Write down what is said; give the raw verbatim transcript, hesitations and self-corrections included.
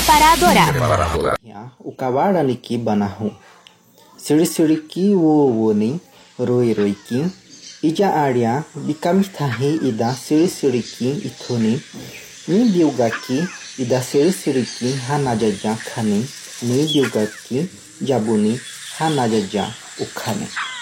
para adorar. O kawaraliki banahu. Siri-siriki wo-wo-ni, roi-roiki, ija-aria, bikamitahi ida siri-siriki itoni, ni-biugaki ida siri-siriki hanajaja kani, ni-biugaki jabuni hanajaja ukani.